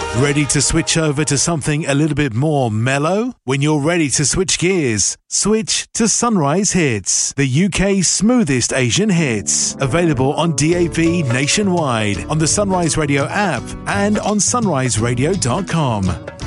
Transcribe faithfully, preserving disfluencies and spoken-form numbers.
Ready to switch over to something a little bit more mellow? When you're ready to switch gears, switch to Sunrise Hits, the U K's smoothest Asian hits. Available on D A B nationwide, on the Sunrise Radio app, and on sunrise radio dot com.